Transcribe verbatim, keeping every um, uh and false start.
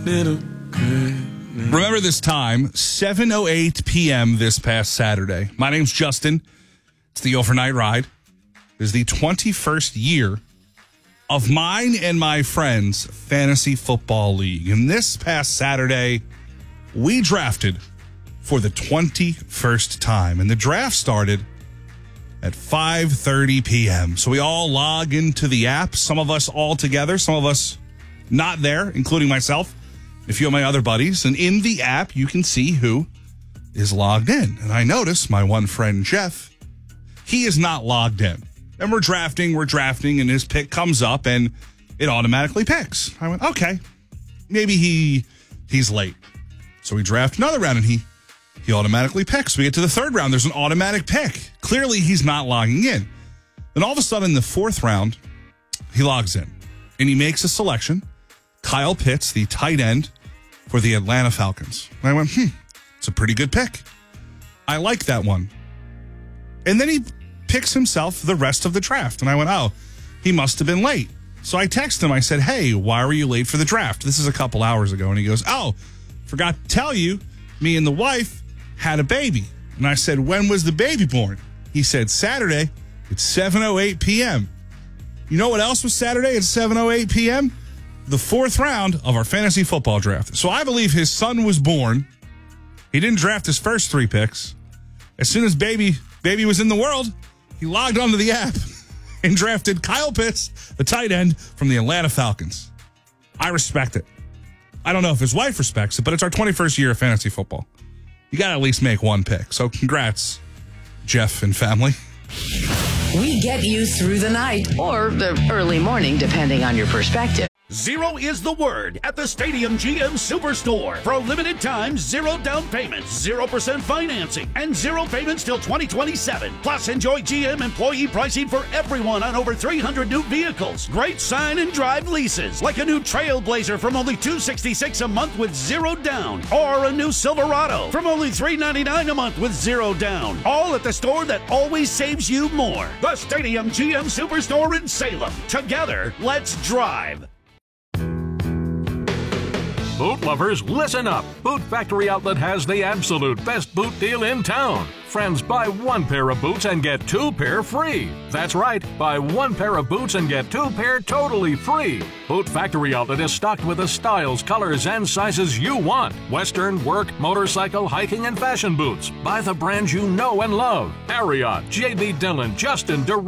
little good. Remember this time, seven oh eight p.m. this past Saturday. My name's Justin. It's the Overnight Ride. It is the twenty-first year of mine and my friends' fantasy football league. And this past Saturday, we drafted for the twenty-first time. And the draft started at five thirty p.m. So we all log into the app, some of us all together, some of us not there, including myself, a few of my other buddies. And in the app, you can see who is logged in. And I notice my one friend, Jeff, he is not logged in. And we're drafting, we're drafting, and his pick comes up, and it automatically picks. I went, okay, maybe he he's late. So we draft another round, and he he automatically picks. We get to the third round, there's an automatic pick. Clearly, he's not logging in. Then all of a sudden, the fourth round, he logs in, and he makes a selection. Kyle Pitts, the tight end for the Atlanta Falcons. And I went, hmm, it's a pretty good pick. I like that one. And then he picks himself the rest of the draft. And I went, oh, he must have been late. So I texted him. I said, hey, why were you late for the draft? This is a couple hours ago. And he goes, oh, forgot to tell you, me and the wife had a baby. And I said, when was the baby born? He said, Saturday at seven oh eight p.m. You know what else was Saturday at seven oh eight p.m.? The fourth round of our fantasy football draft. So I believe his son was born. He didn't draft his first three picks. As soon as baby baby was in the world, he logged onto the app and drafted Kyle Pitts, the tight end from the Atlanta Falcons. I respect it. I don't know if his wife respects it, but it's our twenty-first year of fantasy football. You got to at least make one pick. So congrats, Jeff and family. We get you through the night or the early morning, depending on your perspective. Zero is the word at the Stadium G M Superstore. For a limited time, zero down payments, zero percent financing, and zero payments till twenty twenty-seven. Plus, enjoy G M employee pricing for everyone on over three hundred new vehicles. Great sign and drive leases, like a new Trailblazer from only two hundred sixty-six dollars a month with zero down, or a new Silverado from only three hundred ninety-nine dollars a month with zero down. All at the store that always saves you more. The Stadium G M Superstore in Salem. Together, let's drive. Boot lovers, listen up. Boot Factory Outlet has the absolute best boot deal in town. Friends, buy one pair of boots and get two pair free. That's right, buy one pair of boots and get two pair totally free. Boot Factory Outlet is stocked with the styles, colors, and sizes you want. Western, work, motorcycle, hiking, and fashion boots. Buy the brands you know and love. Ariat, J B. Dillon, Justin, Durant,